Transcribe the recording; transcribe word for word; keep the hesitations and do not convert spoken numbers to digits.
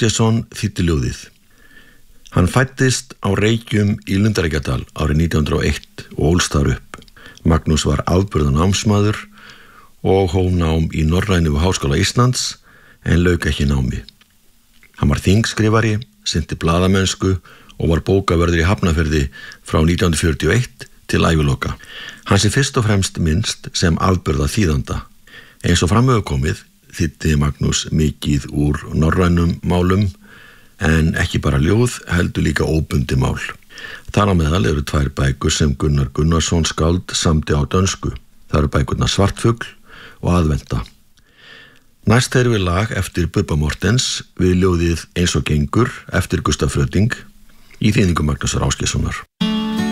Ásgeirsson þýddi ljóðið. Hann fæddist á Reykjum í Lundareykjadal árið nítján hundruð og eitt og ólst þar upp. Magnús var afburða námsmaður og hóf nám í Norrænu Háskóla Íslands en lauk ekki námi. Hann var þingskrifari, sinnti blaðamennsku og var bókavörður í Hafnarfirði frá nítján hundruð fjörutíu og eitt til æviloka. Hann sé fyrst og fremst minnst sem afburða þýðanda. Eins og fram hefur komið þýddi Magnús mikið úr norrænum málum en ekki bara ljóð, heldur líka óbundi mál. Þar á meðal eru tvær bækur sem Gunnar Gunnarsson skáld samdi á dönsku. Það eru bækurnar Svartfugl og Aðventa. Næst erum við lag eftir Bubba Mortens við ljóðið Eins og gengur eftir Gustaf Fröding í þýðingu Magnúsar Ásgeirssonar.